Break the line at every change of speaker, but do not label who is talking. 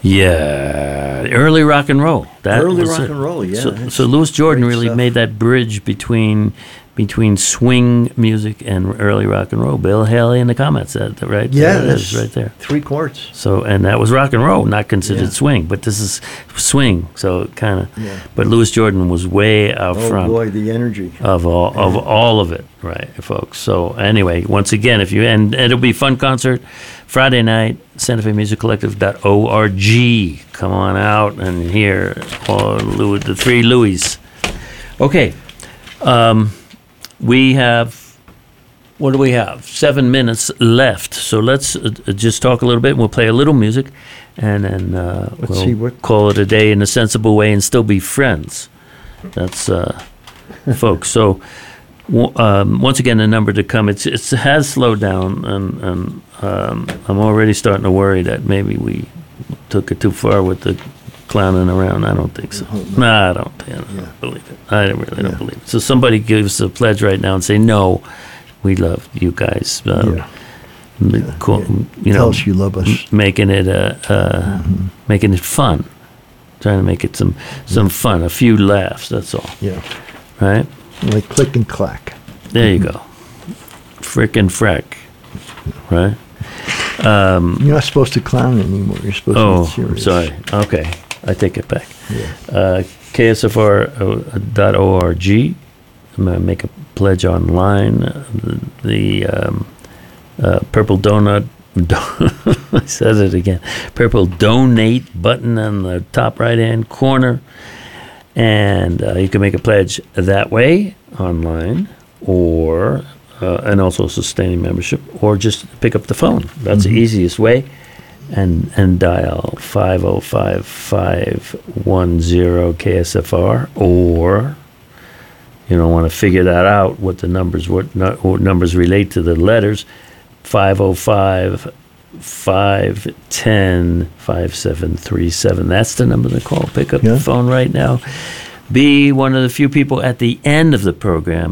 Yeah, early rock and roll.
Early rock and roll, yeah.
So Louis Jordan really
stuff.
made that bridge between swing music and early rock and roll. Bill Haley in the comments, right?
Yeah,
There it
that's
is, right there.
3 chords.
So, and that was rock and roll, not considered
Yeah.
swing, but this is swing. So kind of,
Yeah.
but Louis Jordan was way out
Oh
front
boy, the energy.
of all of it, right, folks. So anyway, once again, if you and it'll be a fun concert Friday night, Santa Fe Music Collective.org. Come on out and hear all the 3 Louis. Okay, we have. What do we have? 7 minutes left. So let's just talk a little bit. And we'll play a little music, and then we'll call it a day in a sensible way and still be friends. That's folks. So once again, the number to come. It has slowed down, and I'm already starting to worry that maybe we took it too far with the clowning around. I don't think so. Nah, I don't believe it. I really don't believe it. So somebody gives a pledge right now and say no. We love you guys. Cool,
Tell us you love us.
Making it making it fun. Trying to make it some fun. A few laughs. That's all.
Yeah.
Right.
Like click and clack.
There you go. Frick and frack. Right.
You're not supposed to clown anymore. You're supposed to be serious.
Sorry. Okay, I take it back.
Yeah.
KSFR.org. I'm gonna make a pledge online. The purple donut. I said it again. Purple donate button on the top right-hand corner, and you can make a pledge that way online, or and also sustaining membership, or just pick up the phone. That's the easiest way, and dial 505-510 KSFR, or. You don't want to figure that out, what numbers relate to the letters. 505-510-5737. That's the number to call. Pick up the phone right now. Be one of the few people at the end of the program